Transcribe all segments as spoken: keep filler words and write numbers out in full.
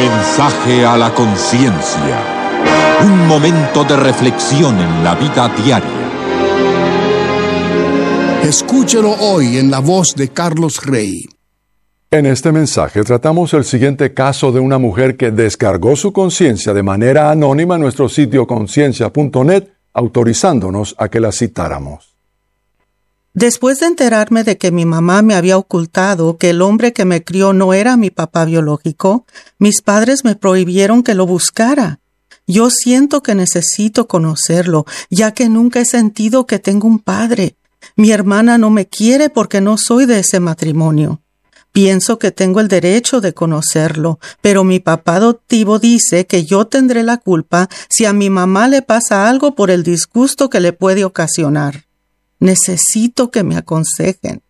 Mensaje a la conciencia. Un momento de reflexión en la vida diaria. Escúchelo hoy en la voz de Carlos Rey. En este mensaje tratamos el siguiente caso de una mujer que descargó su conciencia de manera anónima en nuestro sitio conciencia punto net, autorizándonos a que la citáramos. Después de enterarme de que mi mamá me había ocultado que el hombre que me crió no era mi papá biológico, mis padres me prohibieron que lo buscara. Yo siento que necesito conocerlo, ya que nunca he sentido que tengo un padre. Mi hermana no me quiere porque no soy de ese matrimonio. Pienso que tengo el derecho de conocerlo, pero mi papá adoptivo dice que yo tendré la culpa si a mi mamá le pasa algo por el disgusto que le puede ocasionar. Necesito que me aconsejen.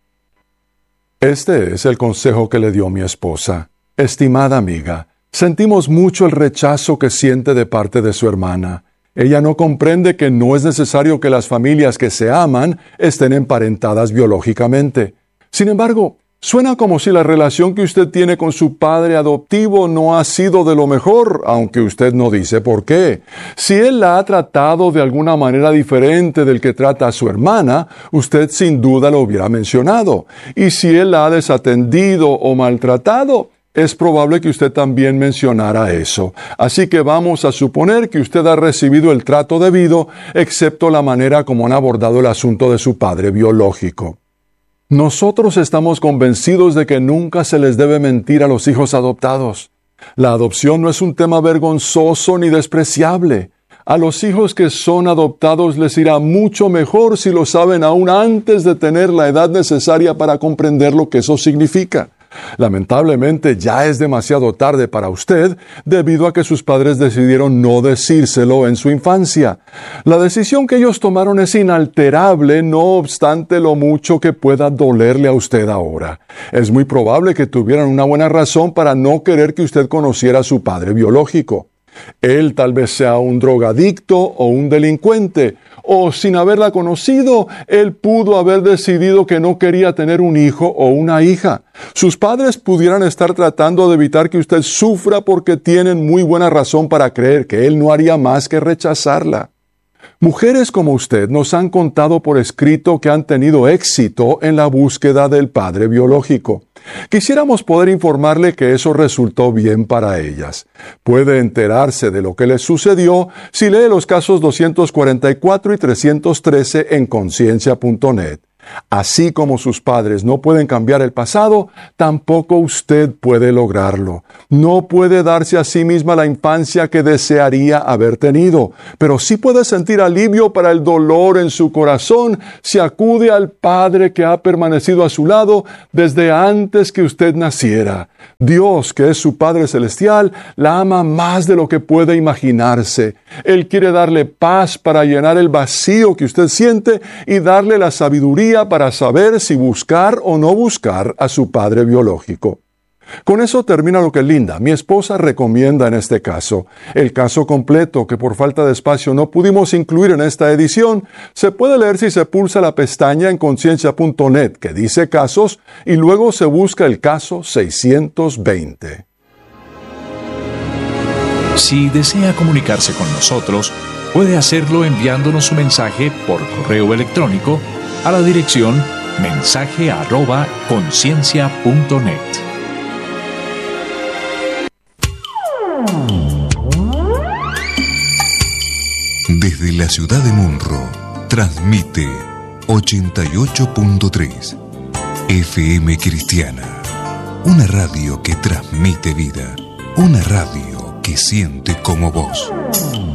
Este es el consejo que le dio mi esposa. Estimada amiga, sentimos mucho el rechazo que siente de parte de su hermana. Ella no comprende que no es necesario que las familias que se aman estén emparentadas biológicamente. Sin embargo, suena como si la relación que usted tiene con su padre adoptivo no ha sido de lo mejor, aunque usted no dice por qué. Si él la ha tratado de alguna manera diferente del que trata a su hermana, usted sin duda lo hubiera mencionado. Y si él la ha desatendido o maltratado, es probable que usted también mencionara eso. Así que vamos a suponer que usted ha recibido el trato debido, excepto la manera como han abordado el asunto de su padre biológico. Nosotros estamos convencidos de que nunca se les debe mentir a los hijos adoptados. La adopción no es un tema vergonzoso ni despreciable. A los hijos que son adoptados les irá mucho mejor si lo saben aún antes de tener la edad necesaria para comprender lo que eso significa. Lamentablemente ya es demasiado tarde para usted debido a que sus padres decidieron no decírselo en su infancia. La decisión que ellos tomaron es inalterable, no obstante lo mucho que pueda dolerle a usted ahora. Es muy probable que tuvieran una buena razón para no querer que usted conociera a su padre biológico. Él tal vez sea un drogadicto o un delincuente, o sin haberla conocido, él pudo haber decidido que no quería tener un hijo o una hija. Sus padres pudieran estar tratando de evitar que usted sufra porque tienen muy buena razón para creer que él no haría más que rechazarla. Mujeres como usted nos han contado por escrito que han tenido éxito en la búsqueda del padre biológico. Quisiéramos poder informarle que eso resultó bien para ellas. Puede enterarse de lo que les sucedió si lee los casos doscientos cuarenta y cuatro y trescientos trece en conciencia punto net. Así como sus padres no pueden cambiar el pasado, tampoco usted puede lograrlo. No puede darse a sí misma la infancia que desearía haber tenido, pero sí puede sentir alivio para el dolor en su corazón si acude al Padre que ha permanecido a su lado desde antes que usted naciera. Dios, que es su Padre Celestial, la ama más de lo que puede imaginarse. Él quiere darle paz para llenar el vacío que usted siente y darle la sabiduría para saber si buscar o no buscar a su padre biológico. Con eso termina lo que Linda, mi esposa, recomienda en este caso. El caso completo, que por falta de espacio no pudimos incluir en esta edición, se puede leer si se pulsa la pestaña en conciencia punto net que dice casos y luego se busca el caso seiscientos veinte. Si desea comunicarse con nosotros, puede hacerlo enviándonos su mensaje por correo electrónico a la dirección mensaje arroba conciencia punto net. Desde la ciudad de Munro, transmite ochenta y ocho punto tres F M Cristiana, una radio que transmite vida, una radio que siente como vos.